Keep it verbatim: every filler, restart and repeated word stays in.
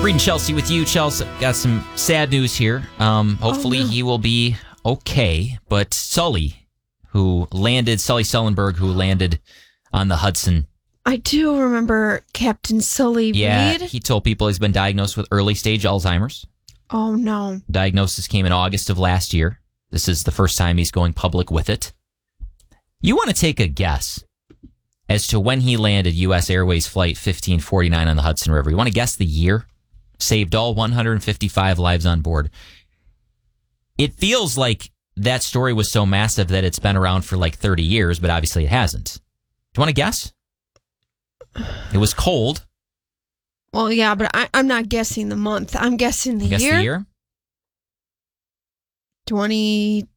Reading Chelsea with you. Chelsea got some sad news here. Um, hopefully oh, no. he will be okay. But Sully, who landed, Sully Sullenberg, who landed on the Hudson. I do remember Captain Sully Yeah, Reed. he told people he's been diagnosed with early stage Alzheimer's. Oh, no. Diagnosis came in August of last year. This is the first time he's going public with it. You want to take a guess as to when he landed U S Airways Flight fifteen forty-nine on the Hudson River. You want to guess the year? Saved all one hundred fifty-five lives on board. It feels like that story was so massive that it's been around for like thirty years, but obviously it hasn't. Do you want to guess? It was cold. Well, yeah, but I, I'm not guessing the month. I'm guessing the Guess year. the year? twenty